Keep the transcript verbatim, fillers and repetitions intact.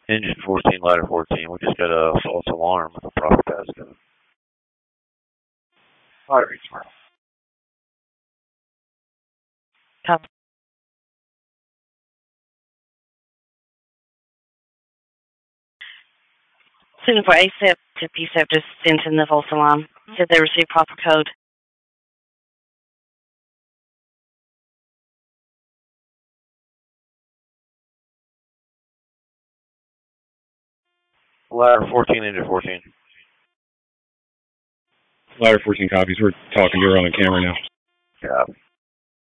Engine fourteen, ladder fourteen. We just got a false alarm with a proper passcode. Ladder tomorrow. Copy. Student for A S A P to P S A P just sent in the false alarm. Said they received proper code. Ladder fourteen, engine fourteen. Ladder fourteen copies. We're talking. You're on the camera now. Copy.